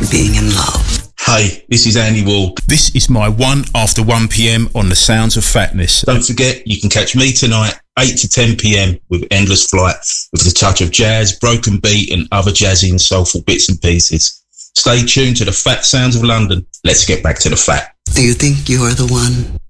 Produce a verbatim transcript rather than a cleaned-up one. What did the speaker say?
being in love. Hey, this is Andy Wall. This is my one after one p.m. on the Sounds of Fatness. Don't forget, you can catch me tonight, eight to ten p.m. with Endless Flight, with a touch of jazz, broken beat and other jazzy and soulful bits and pieces. Stay tuned to the Fat Sounds of London. Let's get back to the fat. Do you think you are the one?